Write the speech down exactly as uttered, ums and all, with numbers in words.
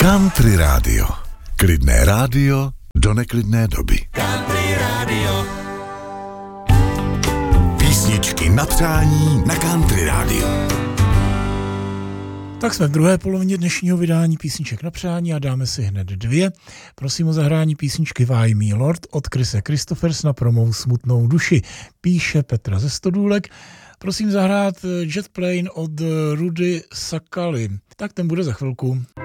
Country rádio. Klidné rádio do neklidné doby. Country rádio. Písničky na přání na Country rádiu. Tak jsme v druhé polovině dnešního vydání písniček na přání a dáme si hned dvě. Prosím o zahrání písničky Why Me Lord od Chrise Christophersona pro mou smutnou duši. Píše Petra ze Stodůlek. Prosím zahrát Jet Plane od Rudy Sakaly. Tak ten bude za chvilku.